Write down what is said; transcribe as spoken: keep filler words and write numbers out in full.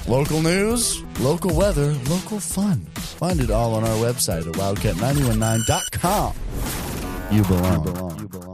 Local news, local weather, local fun. Find it all on our website at wildcat nine one nine dot com. You belong. You belong. You belong.